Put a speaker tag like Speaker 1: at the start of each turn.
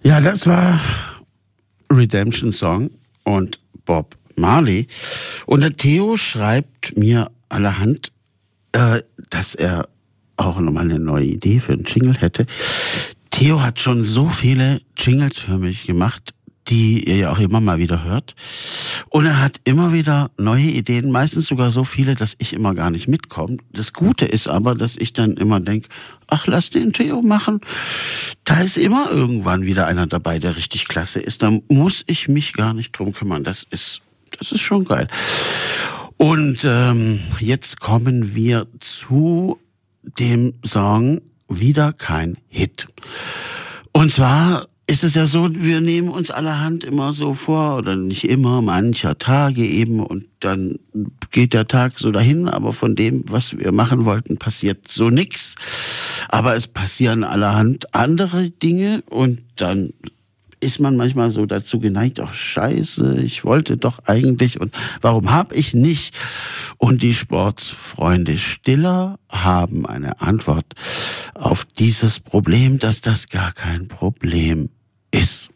Speaker 1: Ja, das war Redemption Song und Bob Marley. Und der Theo schreibt mir allerhand, dass er auch nochmal eine neue Idee für einen Jingle hätte. Theo hat schon so viele Jingles für mich gemacht, die ihr ja auch immer mal wieder hört. Und er hat immer wieder neue Ideen, meistens sogar so viele, dass ich immer gar nicht mitkomme. Das Gute ist aber, dass ich dann immer denke, ach, lass den Theo machen. Da ist immer irgendwann wieder einer dabei, der richtig klasse ist. Da muss ich mich gar nicht drum kümmern. Das ist schon geil. Und jetzt kommen wir zu dem Song Wieder kein Hit. Und zwar ist es ja so, wir nehmen uns allerhand immer so vor, oder nicht immer, mancher Tage eben, und dann geht der Tag so dahin, aber von dem, was wir machen wollten, passiert so nix. Aber es passieren allerhand andere Dinge und dann ist man manchmal so dazu geneigt, ach scheiße, ich wollte doch eigentlich und warum habe ich nicht? Und die Sportsfreunde Stiller haben eine Antwort auf dieses Problem, dass das gar kein Problem ist.